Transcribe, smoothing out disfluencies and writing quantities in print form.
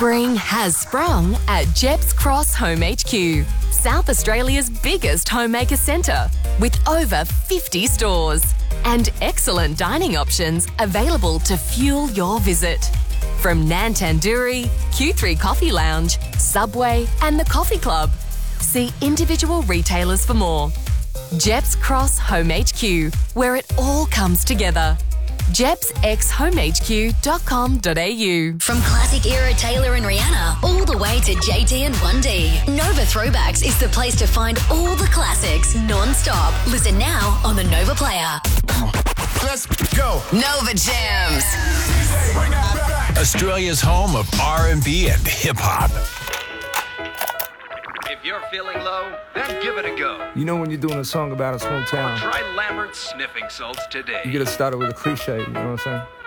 Spring has sprung at Jeps Cross Home HQ, South Australia's biggest homemaker centre, with over 50 stores and excellent dining options available to fuel your visit. From Nan Tandoori, Q3 Coffee Lounge, Subway and the Coffee Club. See individual retailers for more. Jeps Cross Home HQ, where it all comes together. jepsxhomehq.com.au. From classic era Taylor and Rihanna all the way to JT and 1D, Nova Throwbacks is the place to find all the classics non-stop. Listen now on the Nova Player. Let's go. Nova Jams. Australia's home of R&B and hip-hop. If you're feeling low, then give it a go. You know when you're doing a song about a small town, Try Lambert's Sniffing Salts today. you gotta start it with a cliche, you know what I'm saying?